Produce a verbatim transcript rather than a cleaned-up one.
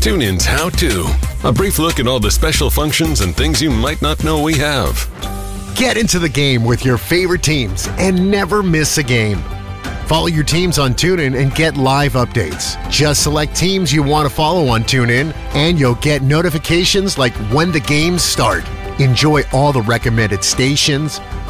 TuneIn's How To. A brief look at all the special functions and things you might not know we have. Get into the game with your favorite teams and never miss a game. Follow your teams on TuneIn and get live updates. Just select teams you want to follow on TuneIn, and you'll get notifications like when the games start. Enjoy all the recommended stations,